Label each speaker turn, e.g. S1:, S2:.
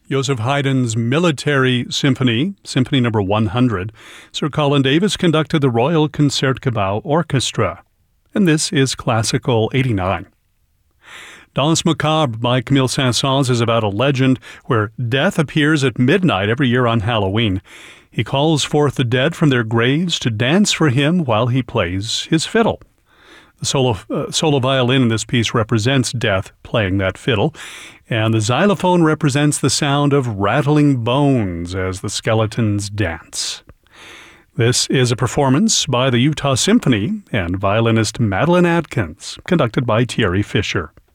S1: Joseph Haydn's Military Symphony, Symphony number 100. Sir Colin Davis conducted the Royal Concertgebouw Orchestra. And this is Classical 89. Danse Macabre by Camille Saint-Saëns is about a legend where death appears at midnight every year on Halloween. He calls forth the dead from their graves to dance for him while he plays his fiddle. The solo violin in this piece represents death playing that fiddle, and the xylophone represents the sound of rattling bones as the skeletons dance. This is a performance by the Utah Symphony and violinist Madeline Atkins, conducted by Thierry Fisher.